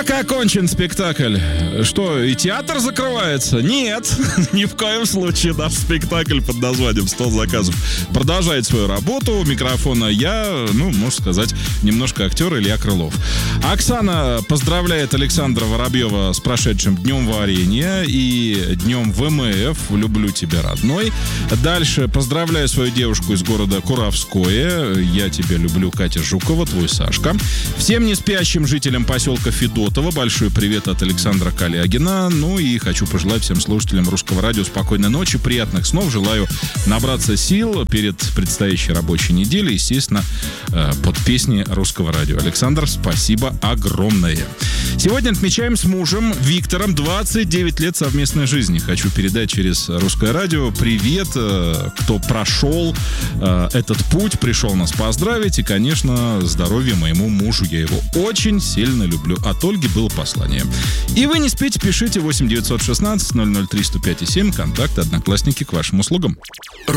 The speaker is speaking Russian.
Итак, окончен спектакль. Что, и театр закрывается? Нет, ни в коем случае. Наш спектакль под названием «100 заказов» продолжает свою работу. У микрофона я, можно сказать, немножко актер Илья Крылов. Оксана поздравляет Александра Воробьева с прошедшим Днем Варенья и Днем ВМФ. Люблю тебя, родной. Дальше поздравляю свою девушку из города Куровское. Я тебя люблю, Катя Жукова, твой Сашка. Всем неспящим жителям поселка Федотово большой привет от Александра Калягина. Ну и хочу пожелать всем слушателям Русского радио спокойной ночи, приятных снов. Желаю набраться сил перед предстоящей рабочей неделей, естественно, под песни Русского радио. Александр, спасибо огромное. Сегодня отмечаем с мужем Виктором 29 лет совместной жизни. Хочу передать через Русское радио привет, кто прошел этот путь, пришел нас поздравить. И, конечно, здоровья моему мужу. Я его очень сильно люблю. От Ольги было послание. И вы не спите, пишите 8 916 003 105 7. Контакты, Одноклассники к вашим услугам.